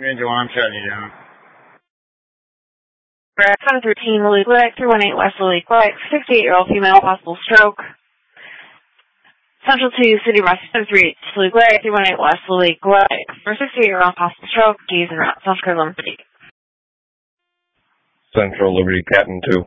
Ninja 1, shutting you down. Brad 713, Lily Glick, 318 West Lily Glick, 68-year-old female, possible stroke. Central 2, City West 738, Lily Glick, 318 West Lily Glick, for 68-year-old possible stroke, D's and Route, South Carolina City. Central Liberty Captain 2.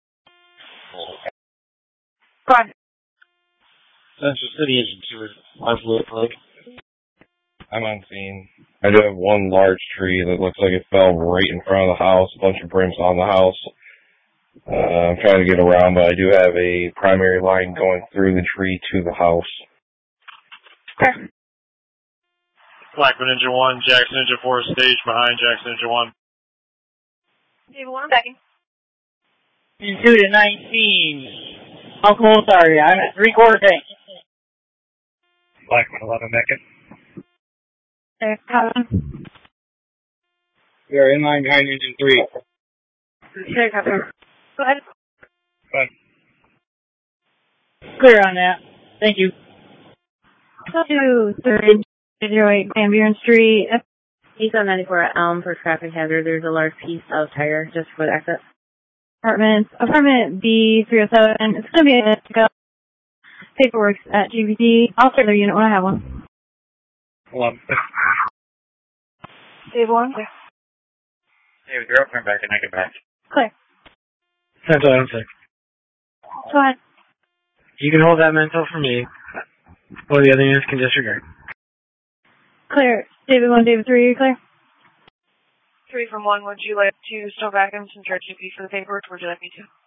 Go on. Central City Engine 2, West Lily Glick. I'm on scene. I do have one large tree that looks like it fell right in front of the house, a bunch of brims on the house. I'm trying to get around, but I do have a primary line going through the tree to the house. Okay. Blackman Ninja 1, Jackson Ninja 4, stage behind Jackson Ninja 1. David 1, backing. 2 to 19. Uncle, sorry, I'm at 3/4 tank. Blackman 11, backing. Okay, Captain. We are in line behind Engine 3. Okay, Captain. Go ahead. Fine. Clear on that. Thank you. 2-3-08 Van Buren Street. He's on 94 at Elm for traffic hazard. There's a large piece of tire just for the exit. Apartment B307. It's going to be a paperwork at GBD. I'll start their unit when I have one. 11. Dave 1. David, you're open back and I get back. Clear. Central 96. Go ahead. You can hold that mental for me, or the other units can disregard. Clear. David 1, David 3, are you clear? 3 from 1, would you like to still vacuum and charge GP for the paperwork, or would you like me to?